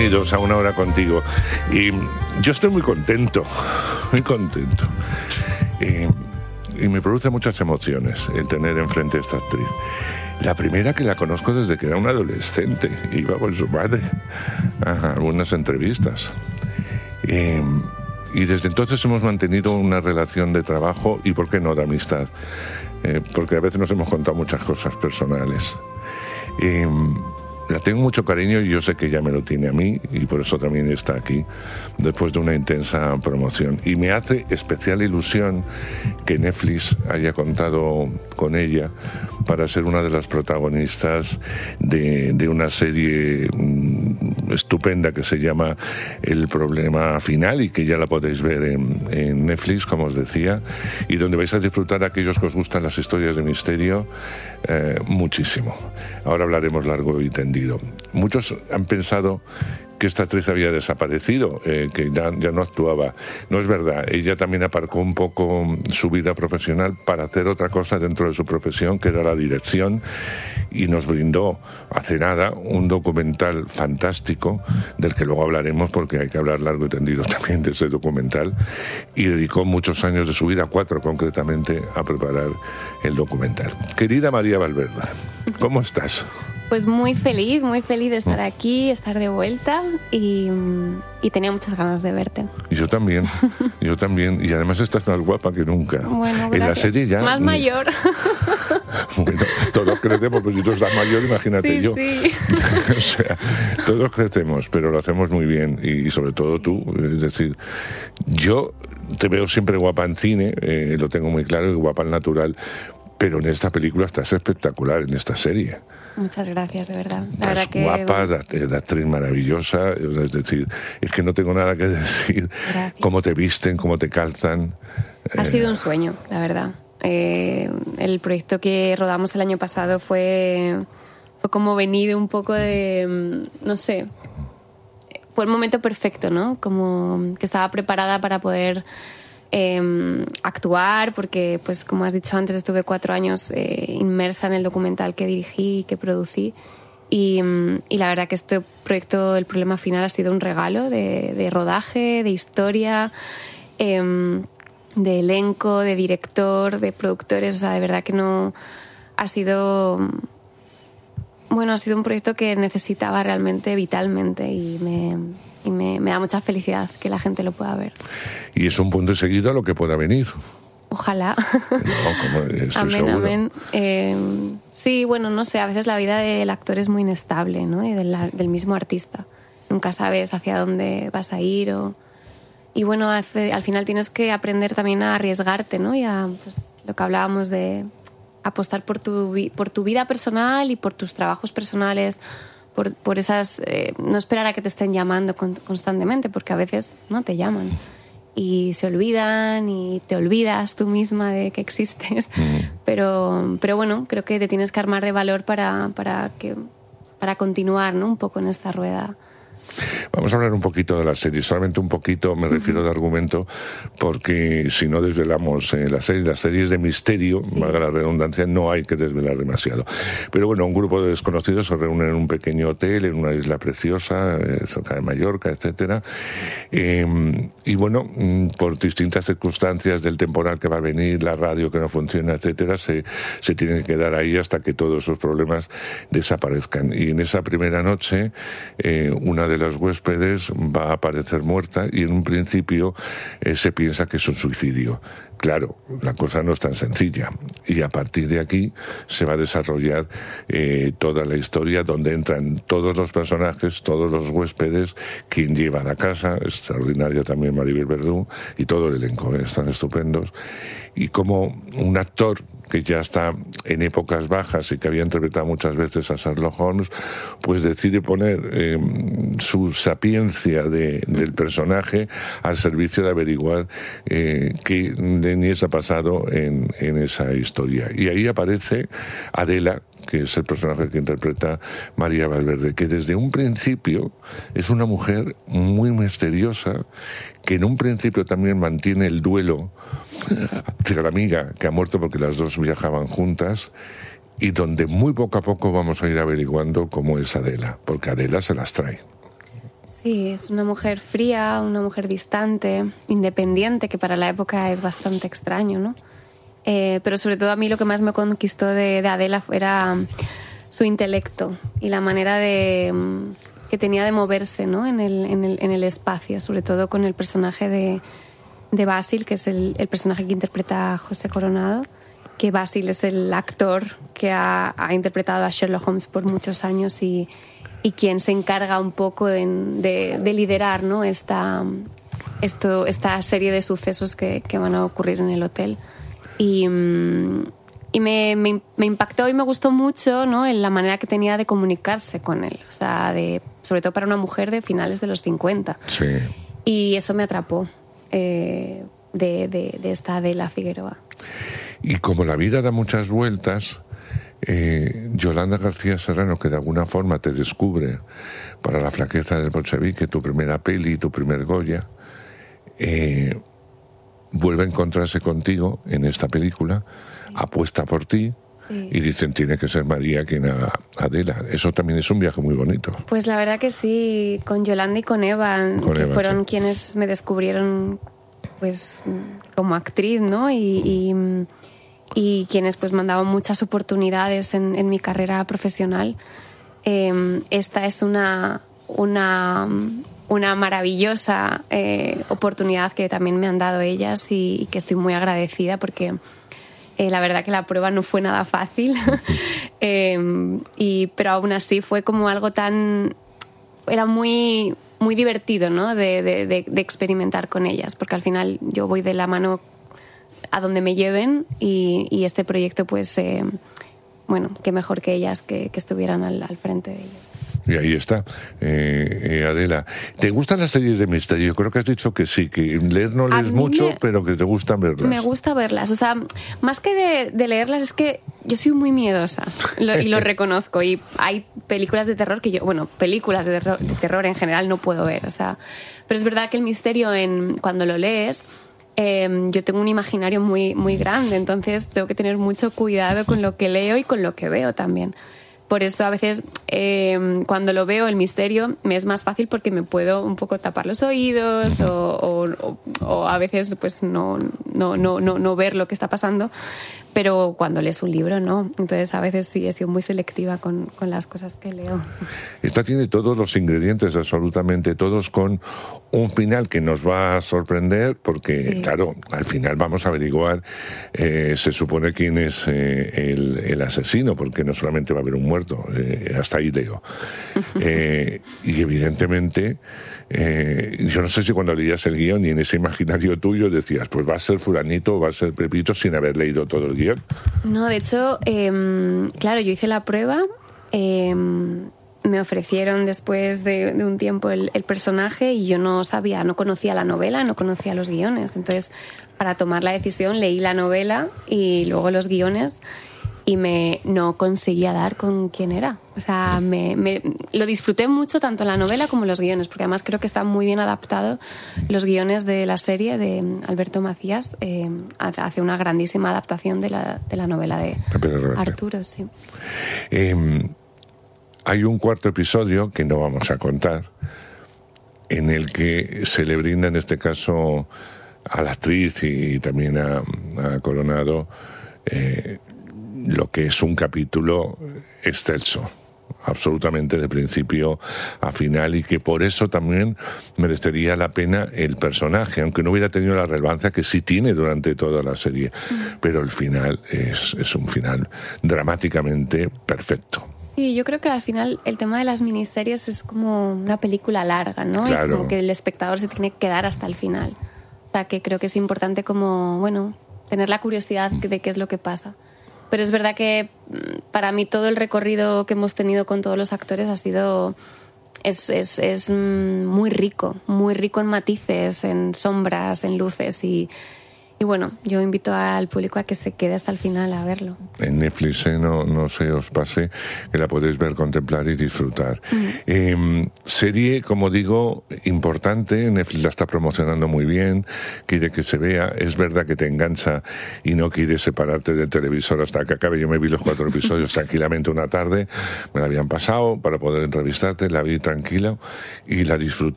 A una hora contigo. Y yo estoy muy contento, muy contento. Y me produce muchas emociones el tener enfrente a esta actriz. La primera que la conozco desde que era una adolescente, iba con su madre a algunas entrevistas. Y desde entonces hemos mantenido una relación de trabajo y, ¿por qué no, de amistad? Porque a veces nos hemos contado muchas cosas personales. La tengo mucho cariño y yo sé que ella me lo tiene a mí y por eso también está aquí después de una intensa promoción. Y me hace especial ilusión que Netflix haya contado con ella para ser una de las protagonistas de una serie estupenda que se llama El Problema Final y que ya la podéis ver en Netflix, como os decía, y donde vais a disfrutar a aquellos que os gustan las historias de misterio muchísimo. Ahora hablaremos largo y tendido. Muchos han pensado que esta actriz había desaparecido, que ya no actuaba. No es verdad, ella también aparcó un poco su vida profesional para hacer otra cosa dentro de su profesión, que era la dirección, y nos brindó hace nada un documental fantástico, del que luego hablaremos porque hay que hablar largo y tendido también de ese documental, y dedicó muchos años de su vida, 4 concretamente, a preparar el documental. Querida María Valverde, ¿cómo estás? Pues muy feliz de estar aquí, estar de vuelta y tenía muchas ganas de verte. Yo también, y además estás más guapa que nunca. Bueno, en la serie ya... Más mayor. Bueno, todos crecemos, pues si tú estás mayor, imagínate sí, yo. Sí. O sea, todos crecemos, pero lo hacemos muy bien y sobre todo tú, es decir, yo te veo siempre guapa en cine, lo tengo muy claro, y guapa al natural, pero en esta película estás espectacular, en esta serie. Muchas gracias, de verdad. La verdad que guapa, la actriz maravillosa, es decir, es que no tengo nada que decir. Gracias. Cómo te visten, cómo te calzan. Ha sido un sueño, la verdad. El proyecto que rodamos el año pasado fue como venido un poco de, no sé, fue el momento perfecto, ¿no? Como que estaba preparada para poder actuar, porque, pues como has dicho antes, estuve 4 años inmersa en el documental que dirigí y que producí, y la verdad que este proyecto, El Problema Final, ha sido un regalo de rodaje, de historia, de elenco, de director, de productores. O sea, de verdad que no ha sido un proyecto que necesitaba realmente vitalmente, y me da mucha felicidad que la gente lo pueda ver. Y es un punto de seguido a lo que pueda venir. Ojalá. No, estoy amén, seguro. Amén. Sí, bueno, no sé, a veces la vida del actor es muy inestable, ¿no? Y del mismo artista. Nunca sabes hacia dónde vas a ir y bueno, al final tienes que aprender también a arriesgarte, ¿no? Y a, pues, lo que hablábamos de apostar por tu vida personal y por tus trabajos personales, por esas... no esperar a que te estén llamando constantemente, porque a veces no te llaman y se olvidan y te olvidas tú misma de que existes. Pero bueno, creo que te tienes que armar de valor para continuar, ¿no? Un poco en esta rueda. Vamos a hablar un poquito de la serie, solamente un poquito, me refiero de argumento, porque si no desvelamos la serie es de misterio, sí, valga la redundancia, no hay que desvelar demasiado. Pero bueno, un grupo de desconocidos se reúnen en un pequeño hotel, en una isla preciosa, cerca de Mallorca, etcétera, y bueno, por distintas circunstancias del temporal que va a venir, la radio que no funciona, etcétera, se tienen que quedar ahí hasta que todos esos problemas desaparezcan. Y en esa primera noche, una de las huéspedes va a aparecer muerta y en un principio se piensa que es un suicidio. Claro, la cosa no es tan sencilla y a partir de aquí se va a desarrollar toda la historia donde entran todos los personajes, todos los huéspedes, quien lleva a la casa, extraordinaria también Maribel Verdú, y todo el elenco, están estupendos, y como un actor que ya está en épocas bajas y que había interpretado muchas veces a Sherlock Holmes, pues decide poner su sapiencia del personaje al servicio de averiguar qué Denis ha pasado en esa historia. Y ahí aparece Adela, que es el personaje que interpreta María Valverde, que desde un principio es una mujer muy misteriosa, que en un principio también mantiene el duelo hacia la amiga que ha muerto porque las dos viajaban juntas, y donde muy poco a poco vamos a ir averiguando cómo es Adela, porque Adela se las trae. Sí, es una mujer fría, una mujer distante, independiente, que para la época es bastante extraño, ¿no? Pero sobre todo a mí lo que más me conquistó de Adela era su intelecto y la manera que tenía de moverse, ¿no? en el espacio, sobre todo con el personaje de Basil, que es el personaje que interpreta a José Coronado, que Basil es el actor que ha interpretado a Sherlock Holmes por muchos años y quien se encarga un poco de liderar, ¿no? esta serie de sucesos que van a ocurrir en el hotel. Y me impactó y me gustó mucho, ¿no? En la manera que tenía de comunicarse con él, o sea, sobre todo para una mujer de finales de los 50. Sí. Y eso me atrapó de esta Adela Figueroa. Y como la vida da muchas vueltas, Yolanda García Serrano, que de alguna forma te descubre para La flaqueza del bolchevique, tu primera peli, tu primer Goya, vuelve a encontrarse contigo en esta película, sí. Apuesta por ti, sí. Y dicen, tiene que ser María quien a Adela. Eso también es un viaje muy bonito. Pues la verdad que sí, con Yolanda y con Eva, que fueron sí. Quienes me descubrieron pues como actriz, ¿no? Y quienes pues me han dado muchas oportunidades en mi carrera profesional. Esta es una maravillosa oportunidad que también me han dado ellas y que estoy muy agradecida porque la verdad que la prueba no fue nada fácil. Pero aún así fue como algo era muy, muy divertido, ¿no? de experimentar con ellas, porque al final yo voy de la mano a donde me lleven y este proyecto pues bueno, qué mejor que ellas que estuvieran al frente de ello. Y ahí está, Adela. ¿Te gustan las series de misterio? Creo que has dicho que sí, que leer no lees mucho, pero que te gustan verlas. Me gusta verlas, o sea, más que de leerlas, es que yo soy muy miedosa y lo reconozco. Y hay películas de terror películas de terror en general no puedo ver, o sea, pero es verdad que el misterio cuando lo lees, yo tengo un imaginario muy, muy grande, entonces tengo que tener mucho cuidado con lo que leo y con lo que veo también. Por eso a veces cuando lo veo, el misterio, me es más fácil porque me puedo un poco tapar los oídos o a veces pues no ver lo que está pasando. Pero cuando lees un libro, no. Entonces, a veces sí he sido muy selectiva con las cosas que leo. Esta tiene todos los ingredientes, absolutamente todos, con un final que nos va a sorprender, porque, sí. Claro, al final vamos a averiguar, se supone quién es el asesino, porque no solamente va a haber un muerto, hasta ahí leo. Y evidentemente, yo no sé si cuando leías el guión y en ese imaginario tuyo decías, pues va a ser fulanito o va a ser Pepito sin haber leído todo el guión. No, de hecho, claro, yo hice la prueba, me ofrecieron después de un tiempo el personaje y yo no conocía la novela, no conocía los guiones. Entonces, para tomar la decisión leí la novela y luego los guiones y no conseguía dar con quién era. O sea, lo disfruté mucho tanto la novela como los guiones, porque además creo que está muy bien adaptado. Los guiones de la serie de Alberto Macías hace una grandísima adaptación de la novela de Arturo, sí. Hay un cuarto episodio que no vamos a contar, en el que se le brinda, en este caso, a la actriz y también a Coronado, lo que es un capítulo excelso, absolutamente de principio a final, y que por eso también merecería la pena el personaje, aunque no hubiera tenido la relevancia que sí tiene durante toda la serie. Pero el final es un final dramáticamente perfecto. Sí, yo creo que al final el tema de las miniseries es como una película larga, ¿no? Claro. Y como que el espectador se tiene que quedar hasta el final. O sea, que creo que es importante como, bueno, tener la curiosidad de qué es lo que pasa. Pero es verdad que para mí todo el recorrido que hemos tenido con todos los actores ha sido... Es muy rico en matices, en sombras, en luces y bueno, yo invito al público a que se quede hasta el final a verlo. En Netflix, no se os pase, que la podéis ver, contemplar y disfrutar. Serie, como digo, importante, Netflix la está promocionando muy bien, quiere que se vea, es verdad que te engancha y no quieres separarte del televisor hasta que acabe. Yo me vi los 4 episodios tranquilamente una tarde, me la habían pasado para poder entrevistarte, la vi tranquila y la disfruté.